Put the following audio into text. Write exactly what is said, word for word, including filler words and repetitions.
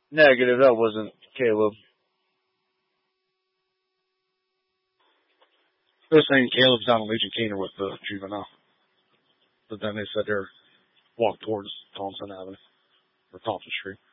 Negative, that wasn't Caleb. They're saying Caleb's down in Legion Keener with the juvenile. But then they said they're walk towards Thompson Avenue or Thompson Street.